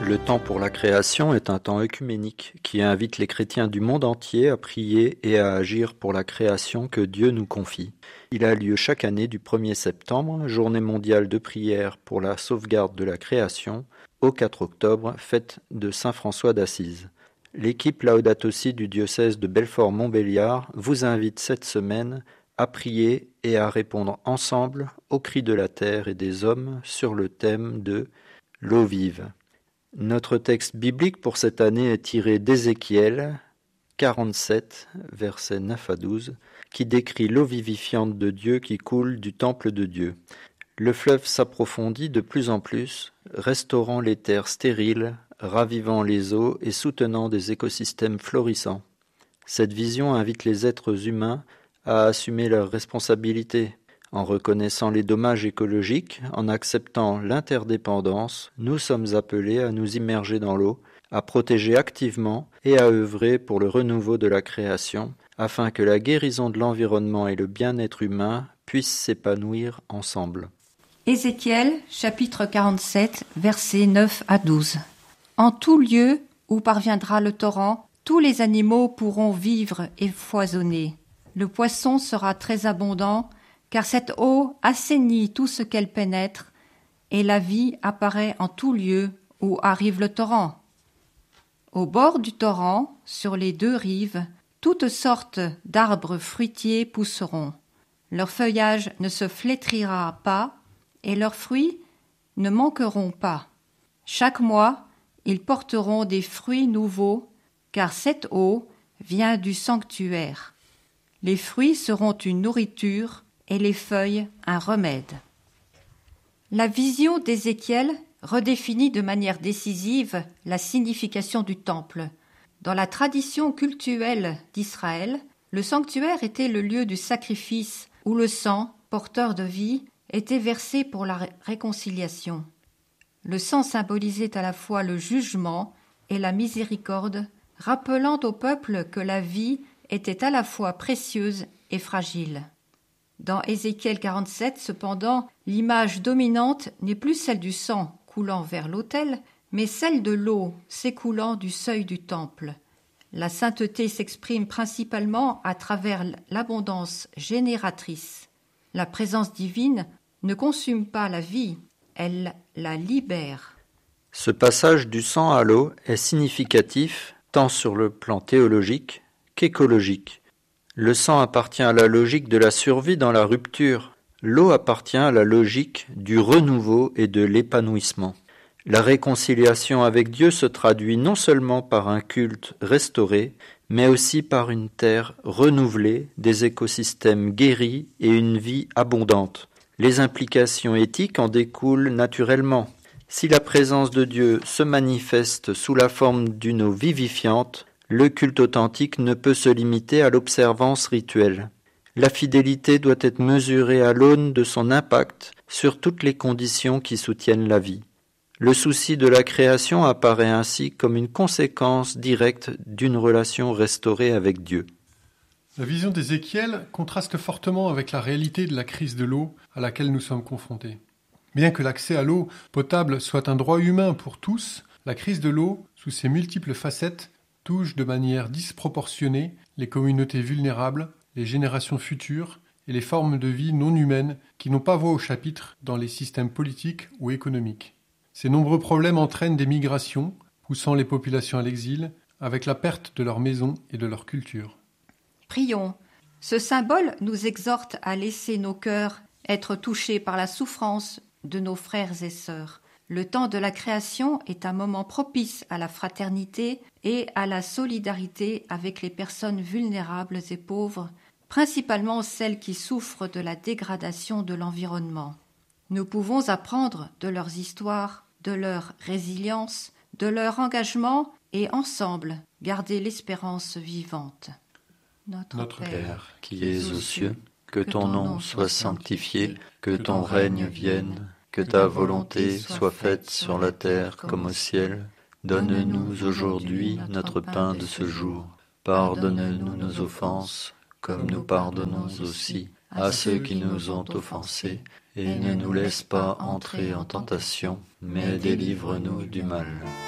Le temps pour la création est un temps œcuménique qui invite les chrétiens du monde entier à prier et à agir pour la création que Dieu nous confie. Il a lieu chaque année du 1er septembre, journée mondiale de prière pour la sauvegarde de la création, au 4 octobre, fête de Saint François d'Assise. L'équipe Laudato Si du diocèse de Belfort-Montbéliard vous invite cette semaine à prier et à répondre ensemble aux cris de la terre et des hommes sur le thème de l'eau vive. Notre texte biblique pour cette année est tiré d'Ézéchiel 47, versets 9 à 12, qui décrit l'eau vivifiante de Dieu qui coule du temple de Dieu. Le fleuve s'approfondit de plus en plus, restaurant les terres stériles, ravivant les eaux et soutenant des écosystèmes florissants. Cette vision invite les êtres humains à assumer leurs responsabilités. En reconnaissant les dommages écologiques, en acceptant l'interdépendance, nous sommes appelés à nous immerger dans l'eau, à protéger activement et à œuvrer pour le renouveau de la création, afin que la guérison de l'environnement et le bien-être humain puissent s'épanouir ensemble. Ézéchiel, chapitre 47, versets 9 à 12. En tout lieu où parviendra le torrent, tous les animaux pourront vivre et foisonner. Le poisson sera très abondant, car cette eau assainit tout ce qu'elle pénètre, et la vie apparaît en tout lieu où arrive le torrent. Au bord du torrent, sur les deux rives, toutes sortes d'arbres fruitiers pousseront. Leur feuillage ne se flétrira pas, et leurs fruits ne manqueront pas. Chaque mois, ils porteront des fruits nouveaux, car cette eau vient du sanctuaire. Les fruits seront une nourriture, et les feuilles un remède. La vision d'Ézéchiel redéfinit de manière décisive la signification du temple. Dans la tradition cultuelle d'Israël, le sanctuaire était le lieu du sacrifice où le sang, porteur de vie, était versé pour la réconciliation. Le sang symbolisait à la fois le jugement et la miséricorde, rappelant au peuple que la vie était à la fois précieuse et fragile. Dans Ézéchiel 47, cependant, l'image dominante n'est plus celle du sang coulant vers l'autel, mais celle de l'eau s'écoulant du seuil du temple. La sainteté s'exprime principalement à travers l'abondance génératrice. La présence divine ne consume pas la vie, elle la libère. Ce passage du sang à l'eau est significatif tant sur le plan théologique qu'écologique. Le sang appartient à la logique de la survie dans la rupture. L'eau appartient à la logique du renouveau et de l'épanouissement. La réconciliation avec Dieu se traduit non seulement par un culte restauré, mais aussi par une terre renouvelée, des écosystèmes guéris et une vie abondante. Les implications éthiques en découlent naturellement. Si la présence de Dieu se manifeste sous la forme d'une eau vivifiante, le culte authentique ne peut se limiter à l'observance rituelle. La fidélité doit être mesurée à l'aune de son impact sur toutes les conditions qui soutiennent la vie. Le souci de la création apparaît ainsi comme une conséquence directe d'une relation restaurée avec Dieu. La vision d'Ézéchiel contraste fortement avec la réalité de la crise de l'eau à laquelle nous sommes confrontés. Bien que l'accès à l'eau potable soit un droit humain pour tous, la crise de l'eau, sous ses multiples facettes, touche de manière disproportionnée les communautés vulnérables, les générations futures et les formes de vie non humaines qui n'ont pas voix au chapitre dans les systèmes politiques ou économiques. Ces nombreux problèmes entraînent des migrations, poussant les populations à l'exil, avec la perte de leurs maisons et de leur culture. Prions. Ce symbole nous exhorte à laisser nos cœurs être touchés par la souffrance de nos frères et sœurs. Le temps de la création est un moment propice à la fraternité et à la solidarité avec les personnes vulnérables et pauvres, principalement celles qui souffrent de la dégradation de l'environnement. Nous pouvons apprendre de leurs histoires, de leur résilience, de leur engagement et ensemble garder l'espérance vivante. Notre Père, qui es aux cieux, que ton nom soit sanctifié, que ton règne vienne, que ta volonté soit faite sur la terre comme au ciel. Donne-nous aujourd'hui notre pain de ce jour. Pardonne-nous nos offenses, comme nous pardonnons aussi à ceux qui nous ont offensés, et ne nous laisse pas entrer en tentation, mais délivre-nous du mal.